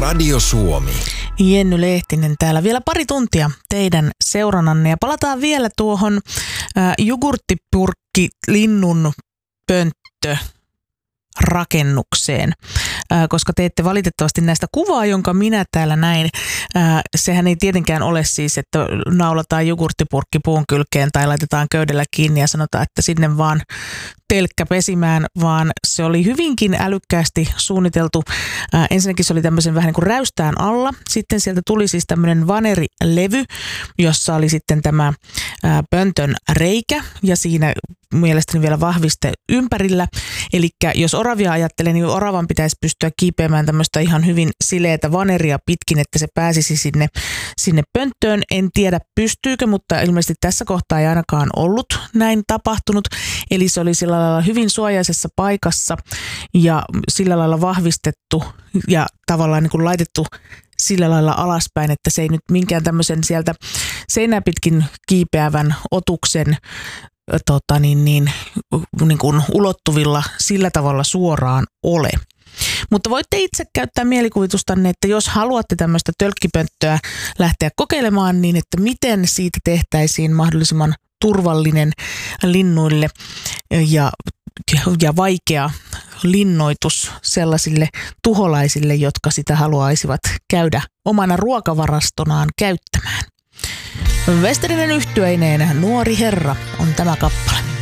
Radio Suomi. Jenny Lehtinen täällä. Vielä pari tuntia teidän seurannanne ja palataan vielä tuohon jogurttipurkki linnun pönttö rakennukseen, koska teette valitettavasti näistä kuvaa, jonka minä täällä näin. Sehän ei tietenkään ole siis, että naulataan jogurttipurkki puun kylkeen tai laitetaan köydellä kiinni ja sanotaan, että sinne vaan telkkä pesimään, vaan se oli hyvinkin älykkäästi suunniteltu. Ensinnäkin se oli tämmöisen vähän niin kuin räystään alla. Sitten sieltä tuli siis tämmöinen vanerilevy, jossa oli sitten tämä pöntön reikä ja siinä mielestäni vielä vahviste ympärillä. Eli jos oravia ajattelee, niin oravan pitäisi pystyä kiipeämään tämmöistä ihan hyvin sileätä vaneria pitkin, että se pääsisi sinne pönttöön. En tiedä pystyykö, mutta ilmeisesti tässä kohtaa ei ainakaan ollut näin tapahtunut. Eli se oli sillä lailla hyvin suojaisessa paikassa ja sillä lailla vahvistettu ja tavallaan niin kuin laitettu sillä lailla alaspäin, että se ei nyt minkään tämmöisen sieltä seinää pitkin kiipeävän otuksen niin kuin ulottuvilla sillä tavalla suoraan ole. Mutta voitte itse käyttää mielikuvitustanne, että jos haluatte tämmöistä tölkkipönttöä lähteä kokeilemaan, niin että miten siitä tehtäisiin mahdollisimman turvallinen linnuille ja vaikea linnoitus sellaisille tuholaisille, jotka sitä haluaisivat käydä omana ruokavarastonaan käyttämään. Westerinen yhtyeineen Nuori herra on tämä kappale.